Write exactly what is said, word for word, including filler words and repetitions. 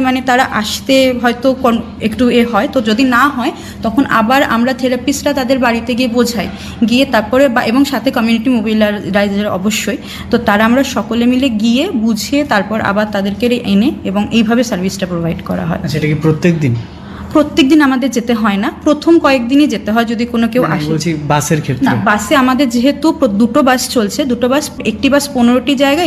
মানে তারা আসতে হয়তো একটু এ হয়, তো যদি না হয় তখন আবার আমরা থেরাপিস্টরা তাদের বাড়িতে গিয়ে বোঝাই, গিয়ে তারপরে এবং সাথে কমিউনিটি মোবিলাইজার অবশ্যই, তো তারা আমরা সকলে মিলে গিয়ে বুঝিয়ে তারপর আবার তাদেরকে এনে এবং এইভাবে সার্ভিসটা প্রোভাইড করা হয়। সেটা কি প্রত্যেক দিন? প্রত্যেক দিন আমাদের যেতে হয় না, প্রথম কয়েকদিনই যেতে হয় যদি কোনো কেউ আসে। বলছি বাসের ক্ষেত্রে না, বাসে আমাদের যেহেতু দুটো বাস চলছে, দুটো বাস, একটি বাস পনেরোটি জায়গায়,